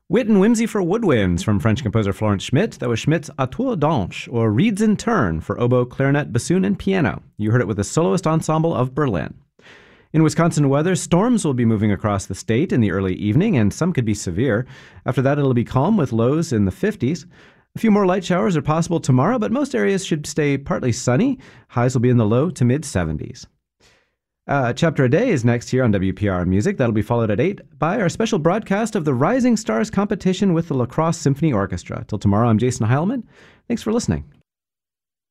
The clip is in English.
Wit and Whimsy for Woodwinds from French composer Florence Schmidt. That was Schmidt's A Tour d'Anche, or Reeds in Turn for oboe, clarinet, bassoon, and piano. You heard it with the Soloist Ensemble of Berlin. In Wisconsin weather, storms will be moving across the state in the early evening, and some could be severe. After that, it'll be calm with lows in the 50s. A few more light showers are possible tomorrow, but most areas should stay partly sunny. Highs will be in the low to mid-70s. Chapter a Day is next here on WPR Music. That'll be followed at 8 by our special broadcast of the Rising Stars competition with the La Crosse Symphony Orchestra. Till tomorrow, I'm Jason Heilman. Thanks for listening.